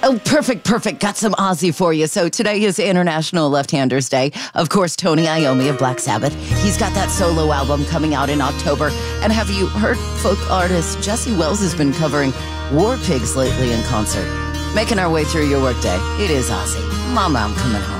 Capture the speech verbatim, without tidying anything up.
Oh, perfect, perfect. Got some Ozzy for you. So today is International Left-Handers Day. Of course, Tony Iommi of Black Sabbath. He's got that solo album coming out in October. And have you heard folk artist Jesse Wells has been covering War Pigs lately in concert? Making our way through your workday, it is Ozzy. Mama, I'm coming home.